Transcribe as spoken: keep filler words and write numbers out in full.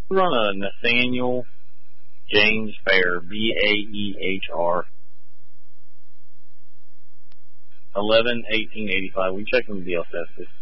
We run a Nathaniel James Bear, B A E H R, eleven eighteen eighty-five. We check in the D L S.